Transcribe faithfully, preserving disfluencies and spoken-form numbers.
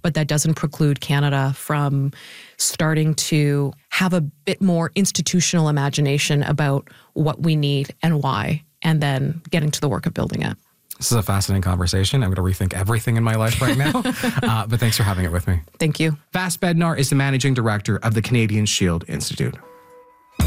but that doesn't preclude Canada from starting to have a bit more institutional imagination about what we need and why, and then getting to the work of building it. This is a fascinating conversation. I'm going to rethink everything in my life right now. uh, but thanks for having it with me. Thank you. Vas Bednar is the Managing Director of the Canadian Shield Institute.